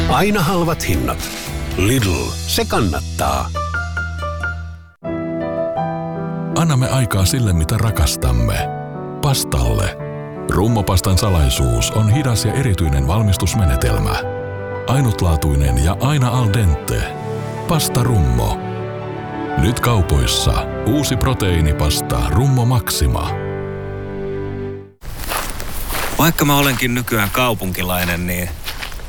Aina halvat hinnat. Lidl, se kannattaa. Annamme aikaa sille, mitä rakastamme. Pastalle. Rummopastan salaisuus on hidas ja erityinen valmistusmenetelmä. Ainutlaatuinen ja aina al dente. Pasta Rummo. Nyt kaupoissa uusi proteiinipasta Rummo Maxima. Vaikka mä olenkin nykyään kaupunkilainen, niin